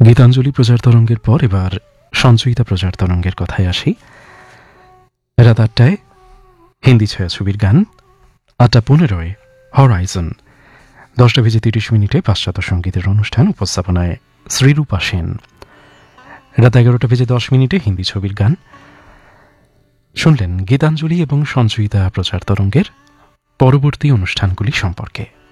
গীতাঞ্জলি প্রচার তরঙ্গের পর এবার সঞ্চয়িতা প্রচার তরঙ্গের কথায় আসি। রাত ৮টায় হিন্দি ছায়াছবির গান, ৮:১৫ হরাইজন, ১০:৩০ পাশ্চাত্য সঙ্গীতের অনুষ্ঠান, উপস্থাপনায় শ্রীরূপা সেন। রাত ১১:১০ হিন্দি ছবির গান। শুনলেন গীতাঞ্জলি এবং সঞ্চয়িতা প্রচার তরঙ্গের পরবর্তী অনুষ্ঠানগুলি সম্পর্কে।